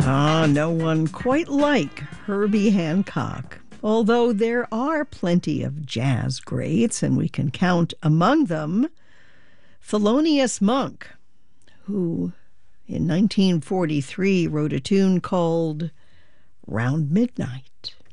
Ah, no one quite like Herbie Hancock. Although there are plenty of jazz greats, and we can count among them Thelonious Monk, who in 1943 wrote a tune called Round Midnight.